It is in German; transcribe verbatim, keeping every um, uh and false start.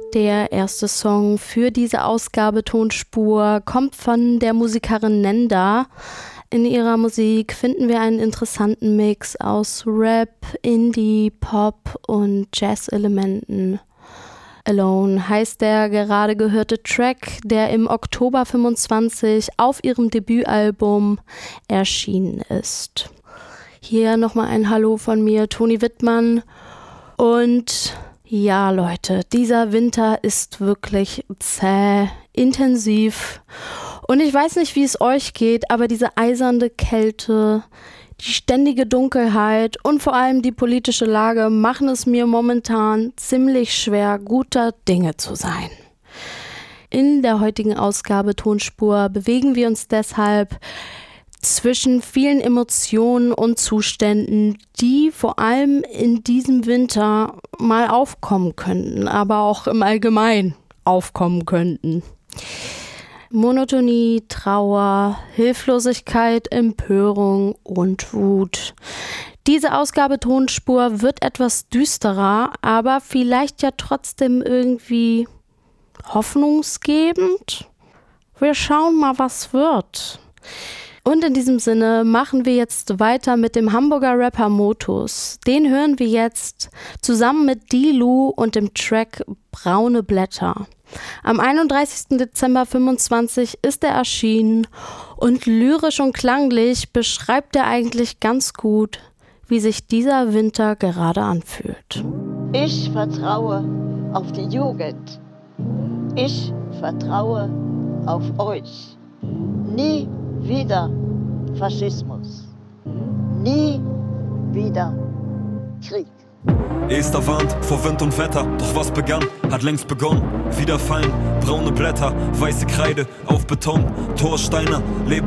Der erste Song für diese Ausgabe Tonspur kommt von der Musikerin Nenda. In ihrer Musik finden wir einen interessanten Mix aus Rap, Indie, Pop und Jazz-Elementen. Alone heißt der gerade gehörte Track, der im Oktober fünfundzwanzig auf ihrem Debütalbum erschienen ist. Hier nochmal ein Hallo von mir, Toni Wittmann. Und ja, Leute, dieser Winter ist wirklich zäh, intensiv. Und ich weiß nicht, wie es euch geht, aber diese eisernde Kälte, die ständige Dunkelheit und vor allem die politische Lage machen es mir momentan ziemlich schwer, guter Dinge zu sein. In der heutigen Ausgabe Tonspur bewegen wir uns deshalb zwischen vielen Emotionen und Zuständen, die vor allem in diesem Winter mal aufkommen könnten, aber auch im Allgemeinen aufkommen könnten. Monotonie, Trauer, Hilflosigkeit, Empörung und Wut. Diese Ausgabe Tonspur wird etwas düsterer, aber vielleicht ja trotzdem irgendwie hoffnungsgebend. Wir schauen mal, was wird. Und in diesem Sinne machen wir jetzt weiter mit dem Hamburger Rapper Motus. Den hören wir jetzt zusammen mit D-Lu und dem Track Braune Blätter. Am einunddreißigsten Dezember fünfundzwanzig ist er erschienen und lyrisch und klanglich beschreibt er eigentlich ganz gut, wie sich dieser Winter gerade anfühlt. Ich vertraue auf die Jugend. Ich vertraue auf euch. Nie wieder Faschismus. Nie wieder Krieg. Ester warnt vor Wind und Wetter, doch was begann, hat längst begonnen. Wieder fallen braune Blätter, weiße Kreide auf Beton, Torsteine, lebe